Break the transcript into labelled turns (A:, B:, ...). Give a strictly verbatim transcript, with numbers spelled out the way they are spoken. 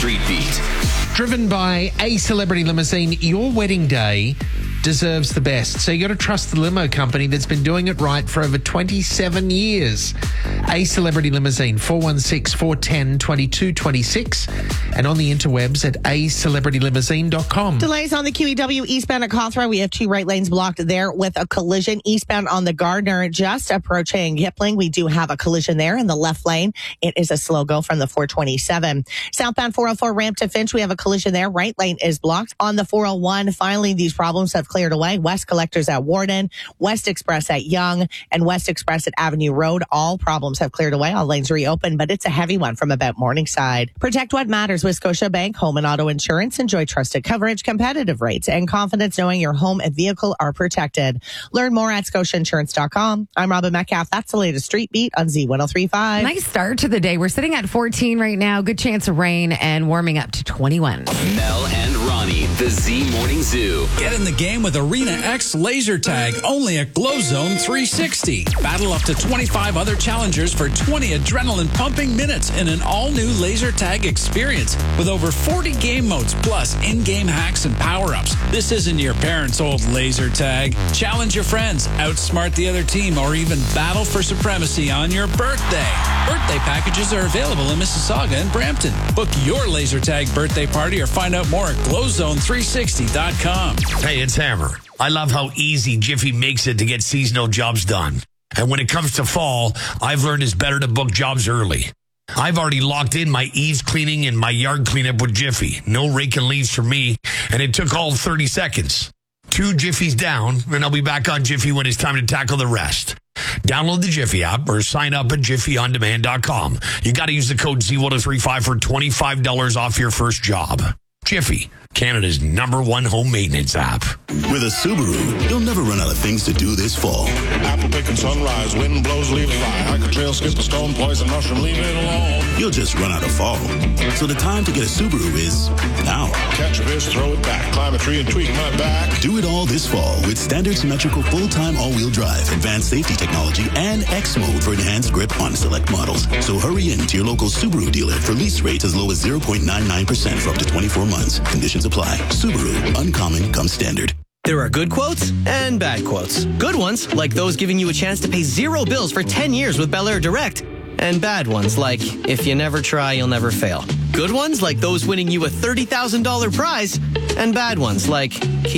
A: Street Beat.
B: Driven by a celebrity limousine, your wedding day deserves the best. So you got to trust the limo company that's been doing it right for over twenty-seven years. A Celebrity Limousine, four one six, four one zero, two two two six, and on the interwebs at a celebrity limousine dot com.
C: Delays on the Q E W eastbound at Cawthra. We have two right lanes blocked there with a collision. Eastbound on the Gardner, just approaching Kipling. We do have a collision there in the left lane. It is a slow go from the four twenty-seven. Southbound four oh four ramp to Finch. We have a collision there. Right lane is blocked. On the four oh one, finally, these problems have cleared away. West Collectors at Warden, West Express at Young, and West Express at Avenue Road. All problems have cleared away. All lanes reopened, but it's a heavy one from about Morningside. Protect what matters with Scotiabank Home and Auto Insurance. Enjoy trusted coverage, competitive rates, and confidence knowing your home and vehicle are protected. Learn more at scotia insurance dot com. I'm Robin Metcalf. That's the latest Street Beat on Z one oh three point five.
D: Nice start to the day. We're sitting at fourteen right now. Good chance of rain and warming up to twenty-one.
A: Mel and Ronnie, the Z Morning Zoo.
E: Get in the game with Arena X Laser Tag, only at Glow Zone three sixty. Battle up to twenty-five other challengers for twenty adrenaline-pumping minutes in an all-new laser tag experience with over forty game modes plus in-game hacks and power-ups. This isn't your parents' old laser tag. Challenge your friends, outsmart the other team, or even battle for supremacy on your birthday. Birthday packages are available in Mississauga and Brampton. Book your laser tag birthday party or find out more at glow zone three sixty dot com.
F: Hey, it's Hammer. I love how easy Jiffy makes it to get seasonal jobs done. And when it comes to fall, I've learned it's better to book jobs early. I've already locked in my eaves cleaning and my yard cleanup with Jiffy. No raking leaves for me, and it took all thirty seconds. Two Jiffies down, and I'll be back on Jiffy when it's time to tackle the rest. Download the Jiffy app or sign up at jiffy on demand dot com. You got to use the code Z one oh three five for twenty-five dollars off your first job. Jiffy, Canada's number one home maintenance app.
G: With a Subaru, you'll never run out of things to do this fall.
H: Apple picking sunrise, wind blows, leaves fly. Hiker trail, skip the stone, poison mushroom, leave it alone.
G: You'll just run out of fall. So the time to get a Subaru is now.
H: Catch a fish, throw it back, climb a tree and tweak my back.
G: Do it all this fall with standard symmetrical full-time all-wheel drive, advanced safety technology, and X mode for enhanced grip on select models. So hurry in to your local Subaru dealer for lease rates as low as zero point nine nine percent for up to twenty-four months. Conditions apply. Subaru, uncommon comes standard.
I: There are good quotes and bad quotes. Good ones, like those giving you a chance to pay zero bills for ten years with Bel Air Direct. And bad ones, like, if you never try, you'll never fail. Good ones, like those winning you a thirty thousand dollars prize. And bad ones, like...